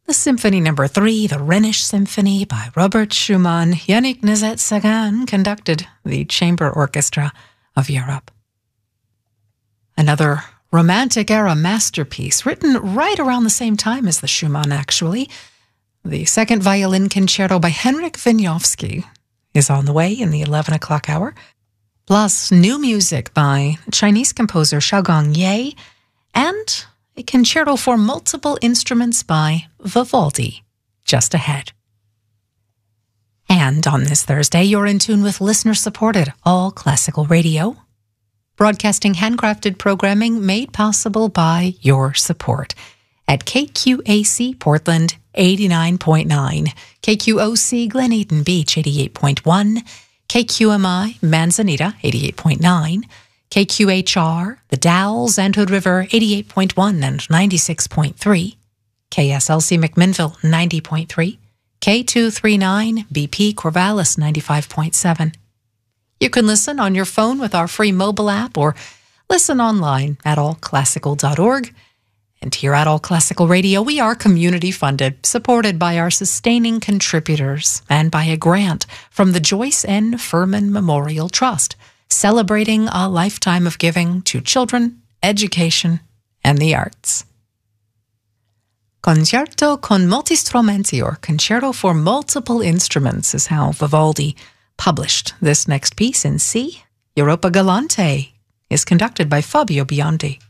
the Symphony No. 3, the Rhenish Symphony by Robert Schumann. Yannick Nézet-Séguin conducted the Chamber Orchestra of Europe. Another Romantic-era masterpiece, written right around the same time as the Schumann, actually. The second violin concerto by Henryk Wieniawski is on the way in the 11 o'clock hour, plus new music by Chinese composer Xiaogong Ye, and a concerto for multiple instruments by Vivaldi, just ahead. And on this Thursday, you're in tune with listener-supported All Classical Radio, broadcasting handcrafted programming made possible by your support at KQAC Portland 89.9, KQOC Glen Eden Beach 88.1, KQMI Manzanita 88.9, KQHR The Dalles and Hood River 88.1 and 96.3, KSLC McMinnville 90.3, K239 BP Corvallis 95.7. You can listen on your phone with our free mobile app or listen online at allclassical.org. And here at All Classical Radio, we are community-funded, supported by our sustaining contributors and by a grant from the Joyce N. Furman Memorial Trust, celebrating a lifetime of giving to children, education, and the arts. Concerto con molti strumenti, or Concerto for Multiple Instruments, is how Vivaldi published this next piece in C. Europa Galante is conducted by Fabio Biondi.